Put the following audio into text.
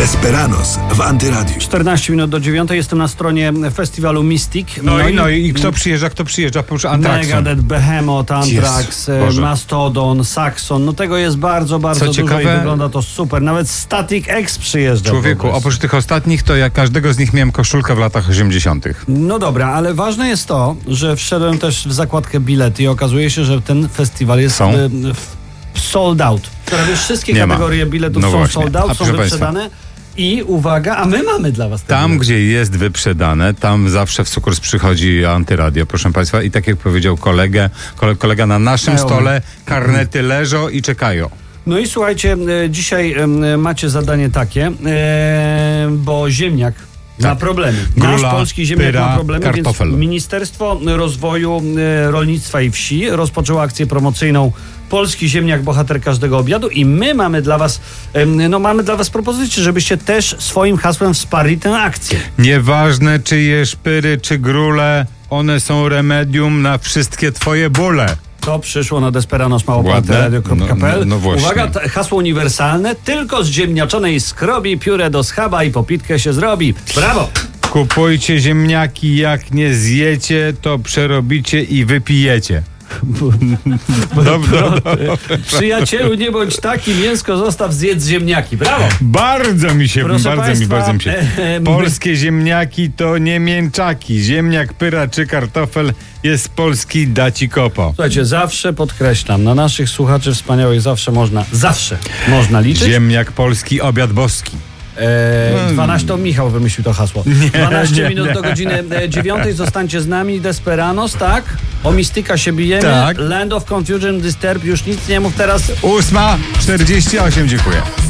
Desperados w Antyradiu. 14 minut do 9. Jestem na stronie festiwalu Mystic. No i kto przyjeżdża? Oprócz Anthraxu? Megadeth, Behemoth, Anthrax, Mastodon, Saxon. No tego jest bardzo dużo ciekawe, i wygląda to super. Nawet Static X przyjeżdża. Człowieku, oprócz tych ostatnich, to ja każdego z nich miałem koszulkę w latach 80. No dobra, ale ważne jest to, że wszedłem też w zakładkę bilety i okazuje się, że ten festiwal jest sold out. Prawie wszystkie kategorie biletów są sold out, są wyprzedane. I uwaga, a my mamy dla was tam, gdzie jest wyprzedane, tam zawsze w sukurs przychodzi Antyradio, proszę państwa. I tak jak powiedział kolega na naszym stole, karnety leżą i czekają. No i słuchajcie, dzisiaj macie zadanie takie, bo ziemniak ma problemy. Nasz polski ziemniak ma problemy, kartofel. Więc Ministerstwo Rozwoju Rolnictwa i Wsi rozpoczęło akcję promocyjną Polski ziemniak, bohater każdego obiadu, i my mamy dla was propozycję, żebyście też swoim hasłem wsparli tę akcję. Nieważne, czy je szpyry, czy grule, one są remedium na wszystkie twoje bóle. To przyszło na desperanos@radio.pl. No właśnie. Uwaga, hasło uniwersalne: tylko z ziemniaczanej skrobi pióre do schaba i popitkę się zrobi. Brawo! Kupujcie ziemniaki, jak nie zjecie, to przerobicie i wypijecie. Dobra. Przyjacielu, nie bądź taki, mięsko zostaw, zjedz ziemniaki. Brawo! Bardzo mi się. Polskie ziemniaki to nie mięczaki. Ziemniak, pyra czy kartofel jest polski, da ci kopo. Słuchajcie, zawsze podkreślam, na naszych słuchaczy wspaniałych zawsze można liczyć. Ziemniak polski, obiad boski. 12 to Michał wymyślił to hasło. 12 minut do godziny 9. Zostańcie z nami. Desperanos, tak? O Mistyka się bijemy. Tak. Land of Confusion, Disturb, już nic nie mów teraz. 8:48, dziękuję.